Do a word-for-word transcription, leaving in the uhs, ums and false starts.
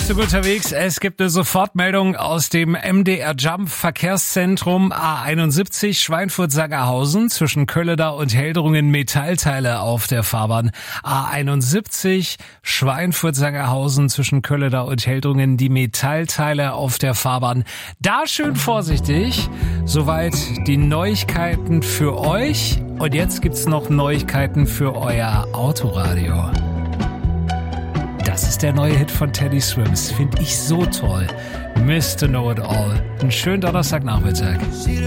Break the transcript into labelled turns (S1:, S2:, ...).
S1: Achtung unterwegs, es gibt eine Sofortmeldung aus dem M D R Jump Verkehrszentrum A einundsiebzig Schweinfurt-Sangerhausen zwischen Kölleda und Heldrungen Metallteile auf der Fahrbahn. A einundsiebzig Schweinfurt-Sangerhausen zwischen Kölleda und Heldrungen, die Metallteile auf der Fahrbahn. Da schön vorsichtig. Soweit die Neuigkeiten für euch. Und jetzt gibt's noch Neuigkeiten für euer Autoradio. Das ist der neue Hit von Teddy Swims. Finde ich so toll. Mister Know It All. Einen schönen Donnerstagnachmittag.